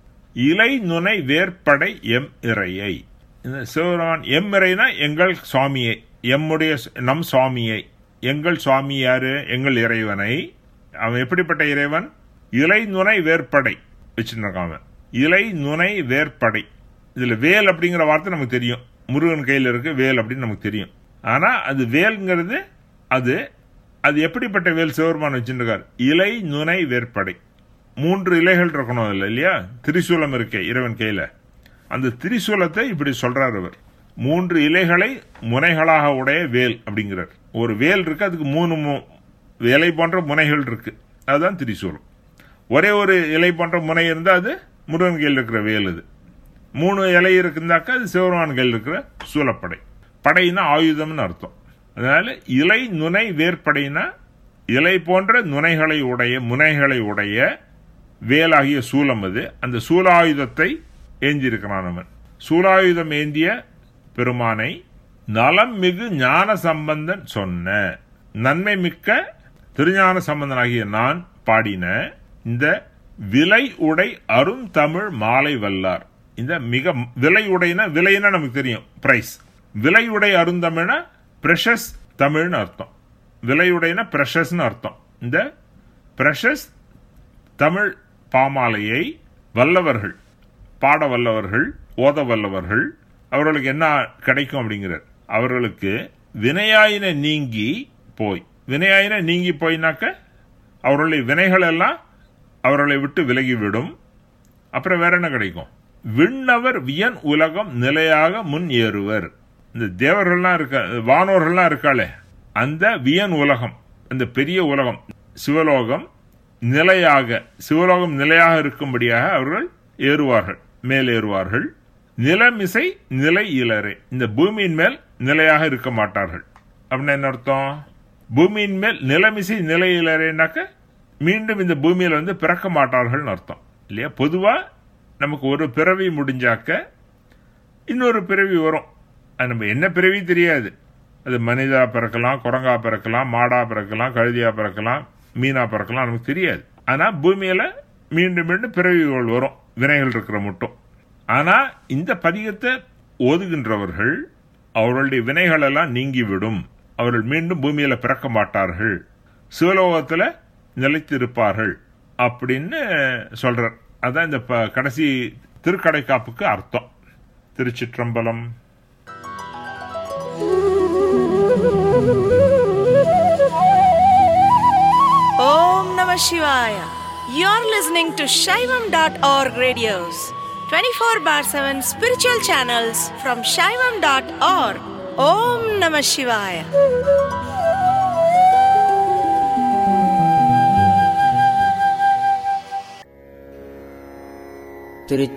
இலை நுனை வேற்படை எம் இறையை. சிவபெருமான் எம் இறைனா எங்கள் சுவாமியை, எம்முடைய நம் சுவாமியை. எங்கள் சுவாமி யாரு, எங்கள் இறைவனை. அவன் எப்படிப்பட்ட இறைவன், இலை நுனை வேற்படை வச்சுருக்கான். இலை நுனை வேற்படை, இதுல வேல் அப்படிங்கிற வார்த்தை நமக்கு தெரியும், முருகன் கையில் இருக்கு வேல் அப்படின்னு நமக்கு தெரியும். ஆனா அது வேல்ங்கிறது அது அது எப்படிப்பட்ட வேல் சிவபெருமான் வச்சுருக்கார், இலை நுனை வேற்படை. மூன்று இலைகள் இருக்கணும் இல்லை இல்லையா, திரிசூலம் இருக்கே இறைவன் கையில, அந்த திரிசூலத்தை இப்படி சொல்றார் அவர். மூன்று இலைகளை முனைகளாக உடைய வேல் அப்படிங்கிறார். ஒரு வேல் இருக்கு, அதுக்கு மூணு இலை போன்ற முனைகள் இருக்கு, அதுதான் திரிசூலம். ஒரே ஒரு இலை போன்ற முனை இருந்தா அது முருகன் கையில் இருக்கிற வேல். அது மூணு இலை இருக்குந்தாக்கா அது சிவபெருமான் கையில் இருக்கிற சூலப்படை. படைனா ஆயுதம்னு அர்த்தம். அதனால இலை நுனை வேற்படைனா இலை போன்ற நுனைகளை உடைய முனைகளை உடைய வேலாகிய சூலம். அது அந்த சூலாயுதத்தை ஏந்தியிருக்கிறான் அவன். சூலாயுதம் ஏந்திய பெருமானை நலம் மிகு ஞான சம்பந்தன் சொன்ன, நன்மை மிக்க திருஞான சம்பந்தனாகிய நான் பாடின இந்த விலை உடை அருந்தமிழ் மாலை வல்லார். இந்த மிக விலை உடைனா, விலைன்னா நமக்கு தெரியும் பிரைஸ், விலை உடை அருந்தமிழ்னா பிரஷஸ் தமிழ்னு அர்த்தம். விலையுடைனா பிரஷஸ்னு அர்த்தம். இந்த பிரஷஸ் தமிழ் பாமாலையை வல்லவர்கள், பாட வல்லவர்கள், ஓத வல்லவர்கள், அவர்களுக்கு என்ன கிடைக்கும் அப்படிங்கிறார். அவர்களுக்கு வினையாயின நீங்கி போய், வினையாயின நீங்கி போயினாக்க அவர்களுடைய வினைகள் எல்லாம் அவர்களை விட்டு விலகிவிடும். அப்புறம் வேற என்ன கிடைக்கும், விண்ணவர் வியன் உலகம் நிலையாக முன் ஏறுவர். இந்த தேவர்கள்லாம் இருக்க, வானோர்கள்லாம் இருக்காளே, அந்த வியன் உலகம், அந்த பெரிய உலகம் சிவலோகம் நிலையாக, சிவலோகம் நிலையாக இருக்கும்படியாக அவர்கள் ஏறுவார்கள், மேலேறுவார்கள். நிலமிசை நிலை இலரே, இந்த பூமியின் மேல் நிலையாக இருக்க மாட்டார்கள். அப்படின்னா என்ன அர்த்தம், பூமியின் மேல் நிலமிசை நிலை இலரேனாக்க மீண்டும் இந்த பூமியில வந்து பிறக்க மாட்டார்கள் அர்த்தம் இல்லையா. பொதுவா நமக்கு ஒரு பிறவி முடிஞ்சாக்க இன்னொரு பிறவி வரும். அது நம்ம என்ன பிறவி தெரியாது, அது மனிதா பிறக்கலாம், குரங்கா பிறக்கலாம், மாடா பிறக்கலாம், கழுதியா பிறக்கலாம், மீனா பிறக்கலாம், நமக்கு தெரியாது. ஆனா பூமியில மீண்டும் மீண்டும் பிறவிகள் வரும், வினைகள் இருக்கிற மட்டும். ஆனா இந்த பதிகத்தை ஓதுகின்றவர்கள் அவர்களுடைய வினைகள் எல்லாம் நீங்கிவிடும், அவர்கள் மீண்டும் பூமியில பிறக்க மாட்டார்கள், சிவலோகத்துல நிலைத்து இருப்பார்கள் அப்படின்னு சொல்றார். அதான் இந்த கடைசி திருக்கடைக்காப்புக்கு அர்த்தம். திருச்சிற்றம்பலம். Om Namah Shivaya. You're listening to Shaivam dot org radios, twenty-four bar seven spiritual channels from Shaivam dot org. Om Namah Shivaya. Thiru